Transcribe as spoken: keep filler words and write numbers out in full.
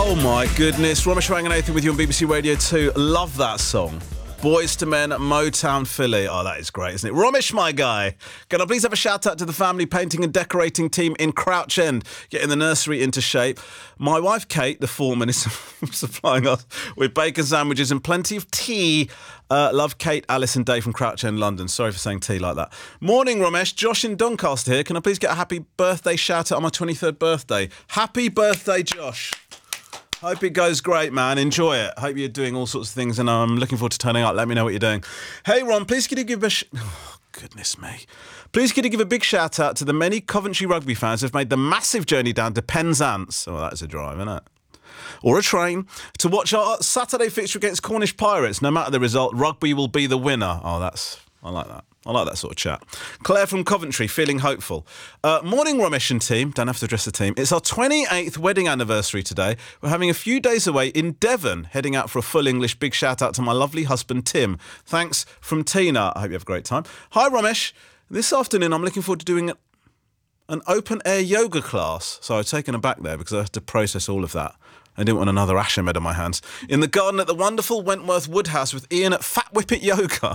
Oh my goodness, Ramesh Ranganathan with you on B B C Radio two. Love that song. Boys to Men, Motown Philly. Oh, that is great, isn't it? Ramesh, my guy. Can I please have a shout out to the family painting and decorating team in Crouch End, getting the nursery into shape. My wife, Kate, the foreman, is supplying us with bacon sandwiches and plenty of tea. Uh, love, Kate, Alice and Dave from Crouch End, London. Sorry for saying tea like that. Morning, Ramesh. Josh in Doncaster here. Can I please get a happy birthday shout out on my twenty-third birthday? Happy birthday, Josh. Hope it goes great, man. Enjoy it. Hope you're doing all sorts of things, and I'm looking forward to turning up. Let me know what you're doing. Hey, Ron, please could you give a... Sh- oh, goodness me. Please could you give a big shout-out to the many Coventry rugby fans who've made the massive journey down to Penzance. Oh, that is a drive, isn't it? Or a train, to watch our Saturday fixture against Cornish Pirates. No matter the result, rugby will be the winner. Oh, that's... I like that. I like that sort of chat. Claire from Coventry, feeling hopeful. Uh, morning, Ramesh and team. Don't have to address the team. It's our twenty-eighth wedding anniversary today. We're having a few days away in Devon, heading out for a full English. Big shout out to my lovely husband, Tim. Thanks from Tina. I hope you have a great time. Hi, Ramesh. This afternoon, I'm looking forward to doing an open-air yoga class. So I was taken aback there because I had to process all of that. I didn't want another Ashamed on my hands. In the garden at the wonderful Wentworth Woodhouse with Ian at Fat Whippet Yoga.